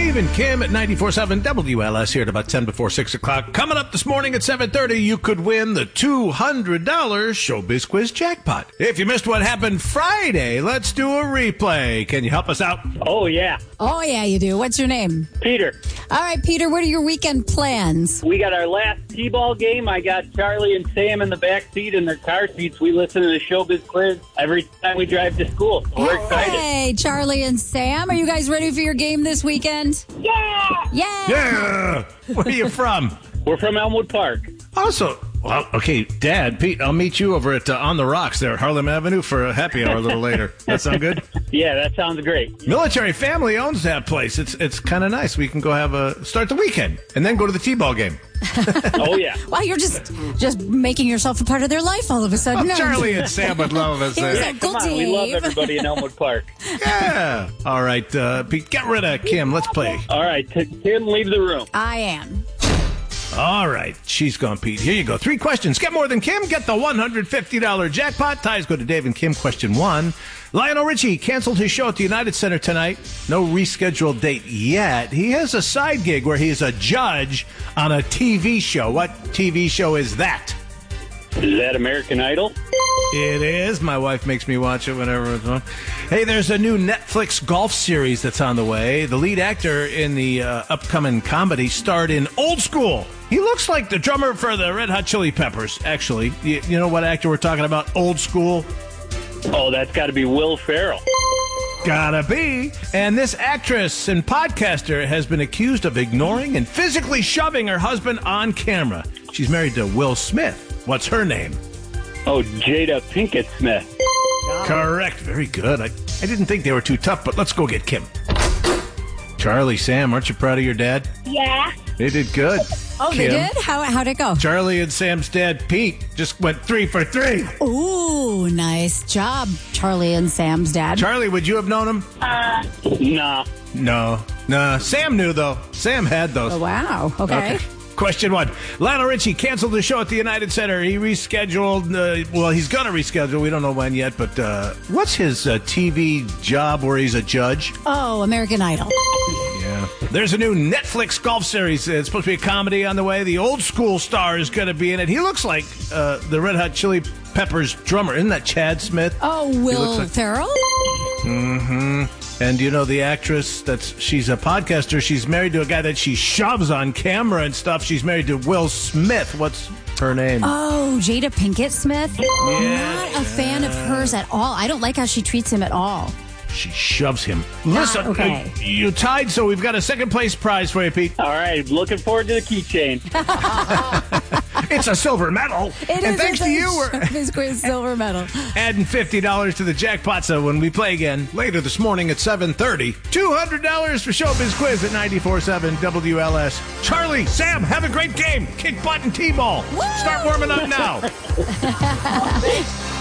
Dave and Kim at 94.7 WLS here at about 10 before 6 o'clock. Coming up this morning at 7:30, you could win the $200 Showbiz Quiz jackpot. If you missed what happened Friday, let's do a replay. Can you help us out? Oh, yeah. Oh, yeah, you do. What's your name? Peter. All right, Peter, what are your weekend plans? We got our last T-ball game. I got Charlie and Sam in the back seat in their car seats. We listen to the Showbiz Quiz every time we drive to school. We're excited. Hey, Charlie and Sam, are you guys ready for your game this weekend? Yeah! Yeah! Yeah! Where are you from? We're from Elmwood Park. Also, well, okay, Dad, Pete, I'll meet you over at On the Rocks there at Harlem Avenue for a happy hour a little later. That sound good? Yeah, that sounds great. Military family owns that place. It's kind of nice. We can go start the weekend and then go to the T-ball game. Oh, yeah. Wow, you're just making yourself a part of their life all of a sudden. Oh, Charlie and Sam would love us Here's there. Uncle Come on, we Dave. love everybody in Elmwood Park. Yeah. All right, Pete, get rid of Kim. Let's play. All right, Tim, leave the room. I am. All right, she's gone, Pete. Here you go. 3 questions. Get more than Kim. Get the $150 jackpot. Ties go to Dave and Kim. Question 1. Lionel Richie canceled his show at the United Center tonight. No rescheduled date yet. He has a side gig where he's a judge on a TV show. What TV show is that? Is that American Idol? It is. My wife makes me watch it whenever it's on. Hey, there's a new Netflix golf series that's on the way. The lead actor in the upcoming comedy starred in Old School. He looks like the drummer for the Red Hot Chili Peppers, actually. You know what actor we're talking about? Old School? Oh, that's got to be Will Ferrell. Gotta be. And this actress and podcaster has been accused of ignoring and physically shoving her husband on camera. She's married to Will Smith. What's her name? Oh, Jada Pinkett Smith. Correct. Very good. I didn't think they were too tough, but let's go get Kim. Charlie, Sam, aren't you proud of your dad? Yeah. They did good. Oh, Kim. they did? How'd it go? Charlie and Sam's dad, Pete, just went 3 for 3. Ooh, nice job, Charlie and Sam's dad. Charlie, would you have known him? Nah. No. Sam knew, though. Sam had those. Oh, wow. Okay. Question 1. Lionel Richie canceled the show at the United Center. He rescheduled. He's going to reschedule. We don't know when yet. But what's his TV job where he's a judge? Oh, American Idol. Yeah. There's a new Netflix golf series. It's supposed to be a comedy on the way. The Old School star is going to be in it. He looks like the Red Hot Chili Peppers drummer. Isn't that Chad Smith? Oh, Will Ferrell? Mm-hmm. And you know the actress she's a podcaster. She's married to a guy that she shoves on camera and stuff. She's married to Will Smith. What's her name? Oh, Jada Pinkett Smith? Yeah. Not a fan of hers at all. I don't like how she treats him at all. She shoves him. Listen, okay. You tied, so we've got a second place prize for you, Pete. All right, looking forward to the keychain. It's a silver medal. And thanks to you, we're Showbiz Quiz silver medal. adding $50 to the jackpot. So when we play again later this morning at 7:30, $200 for Showbiz Quiz at 94.7 WLS. Charlie, Sam, have a great game. Kick butt and T-ball. Start warming up now.